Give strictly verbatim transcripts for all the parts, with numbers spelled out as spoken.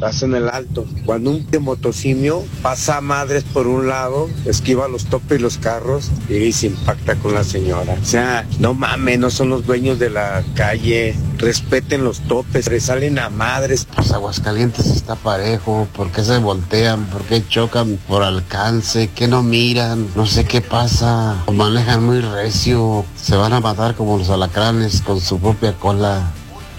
hacen el alto. Cuando un motosimio pasa a madres por un lado, esquiva los topes y los carros y se impacta con la señora. O sea, no mames, no son los dueños de la calle, respeten los topes, salen a madres. Pues Aguascalientes está parejo, ¿por qué se voltean? ¿Por qué chocan por alcance? ¿Qué no miran? No sé qué pasa. O manejan muy recio, se van a matar como los alacranes con su propia cola.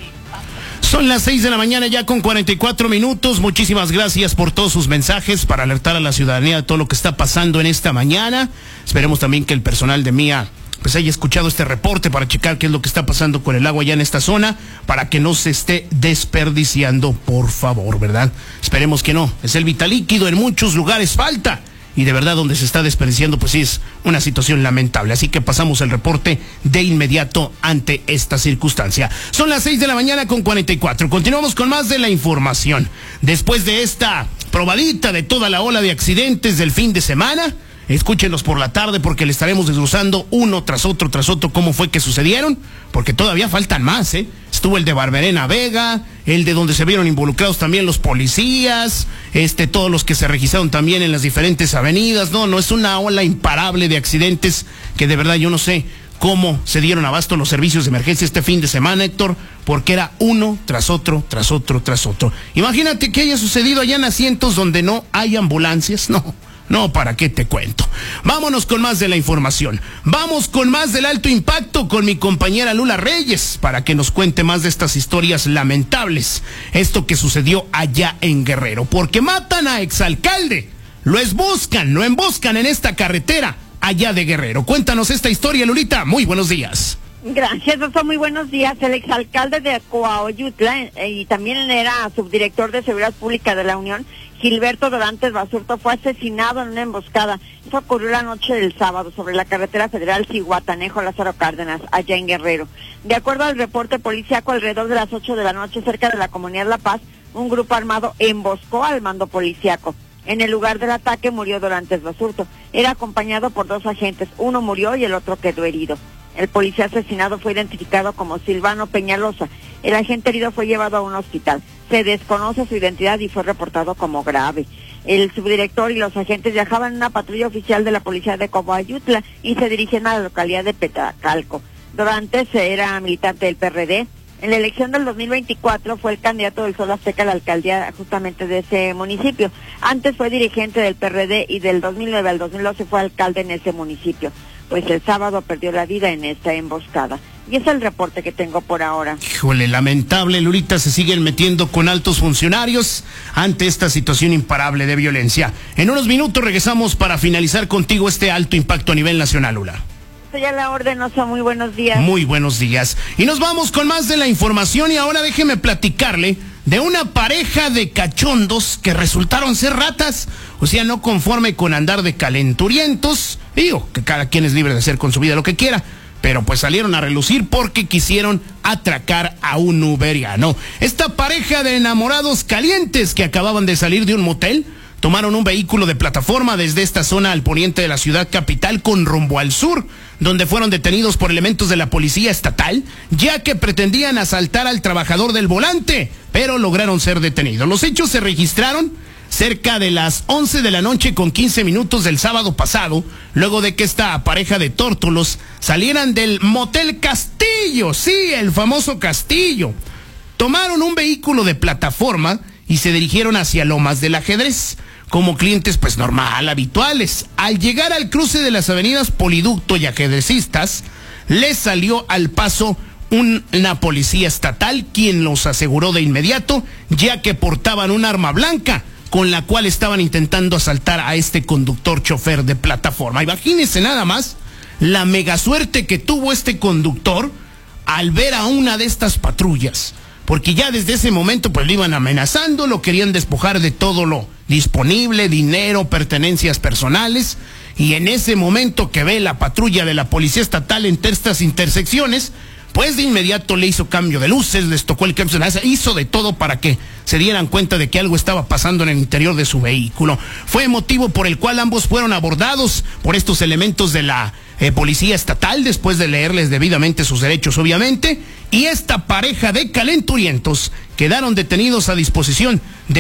Son las seis de la mañana ya con cuarenta y cuatro minutos. Muchísimas gracias por todos sus mensajes para alertar a la ciudadanía de todo lo que está pasando en esta mañana. Esperemos también que el personal de Mía pues haya escuchado este reporte para checar qué es lo que está pasando con el agua allá en esta zona, para que no se esté desperdiciando, por favor, ¿verdad? Esperemos que no. Es el vital líquido, en muchos lugares falta. Y de verdad donde se está desperdiciando, pues sí es una situación lamentable. Así que pasamos el reporte de inmediato ante esta circunstancia. Son las seis de la mañana con cuarenta y cuatro. Continuamos con más de la información. Después de esta probadita de toda la ola de accidentes del fin de semana, escúchenos por la tarde porque le estaremos desglosando uno tras otro, tras otro, cómo fue que sucedieron, porque todavía faltan más, ¿eh? Estuvo el de Barberena Vega, el de donde se vieron involucrados también los policías, este, todos los que se registraron también en las diferentes avenidas. No, no, es una ola imparable de accidentes que de verdad yo no sé cómo se dieron abasto los servicios de emergencia este fin de semana, Héctor, porque era uno tras otro, tras otro, tras otro. Imagínate que haya sucedido allá en asientos donde no hay ambulancias, no. No, ¿para qué te cuento? Vámonos con más de la información. Vamos con más del alto impacto con mi compañera Lula Reyes para que nos cuente más de estas historias lamentables. Esto que sucedió allá en Guerrero. Porque matan a exalcalde. Lo esbuscan, lo emboscan en esta carretera allá de Guerrero. Cuéntanos esta historia, Lulita. Muy buenos días. Gracias, doctor. Muy buenos días. El exalcalde de Coahuila eh, y también era subdirector de Seguridad Pública de la Unión, Gilberto Dorantes Basurto, fue asesinado en una emboscada. Eso ocurrió la noche del sábado sobre la carretera federal Zihuatanejo-Lázaro Cárdenas, allá en Guerrero. De acuerdo al reporte policíaco, alrededor de las ocho de la noche, cerca de la comunidad La Paz, un grupo armado emboscó al mando policíaco. En el lugar del ataque murió Dorantes Basurto. Era acompañado por dos agentes, uno murió y el otro quedó herido. El policía asesinado fue identificado como Silvano Peñalosa. El agente herido fue llevado a un hospital. Se desconoce su identidad y fue reportado como grave. El subdirector y los agentes viajaban en una patrulla oficial de la policía de Coahuila y se dirigían a la localidad de Petacalco. Dorantes era militante del P R D. En la elección del dos mil veinticuatro fue el candidato del Sol Azteca a la alcaldía justamente de ese municipio. Antes fue dirigente del P R D y del dos mil nueve al dos mil doce fue alcalde en ese municipio. Pues el sábado perdió la vida en esta emboscada. Y es el reporte que tengo por ahora. Híjole, lamentable, Lurita, se siguen metiendo con altos funcionarios ante esta situación imparable de violencia. En unos minutos regresamos para finalizar contigo este alto impacto a nivel nacional, Lula. Estoy a la orden, Oso, muy buenos días. Muy buenos días. Y nos vamos con más de la información y ahora déjeme platicarle de una pareja de cachondos que resultaron ser ratas, o sea, no conforme con andar de calenturientos, digo, que cada quien es libre de hacer con su vida lo que quiera, pero pues salieron a relucir porque quisieron atracar a un uberiano. Esta pareja de enamorados calientes que acababan de salir de un motel, tomaron un vehículo de plataforma desde esta zona al poniente de la ciudad capital con rumbo al sur, donde fueron detenidos por elementos de la policía estatal, ya que pretendían asaltar al trabajador del volante, pero lograron ser detenidos. Los hechos se registraron cerca de las once de la noche con quince minutos del sábado pasado, luego de que esta pareja de tórtolos salieran del motel Castillo, sí, el famoso Castillo. Tomaron un vehículo de plataforma y se dirigieron hacia Lomas del Ajedrez, como clientes pues normal, habituales. Al llegar al cruce de las avenidas Poliducto y Ajedrecistas, les salió al paso una policía estatal, quien los aseguró de inmediato, ya que portaban un arma blanca, con la cual estaban intentando asaltar a este conductor chofer de plataforma. Imagínense nada más la mega suerte que tuvo este conductor al ver a una de estas patrullas, porque ya desde ese momento pues lo iban amenazando, lo querían despojar de todo lo disponible, dinero, pertenencias personales, y en ese momento que ve la patrulla de la policía estatal en estas intersecciones, pues de inmediato le hizo cambio de luces, les tocó el cambio de luces, hizo de todo para que se dieran cuenta de que algo estaba pasando en el interior de su vehículo. Fue motivo por el cual ambos fueron abordados por estos elementos de la eh, policía estatal, después de leerles debidamente sus derechos, obviamente, y esta pareja de calenturientos quedaron detenidos a disposición de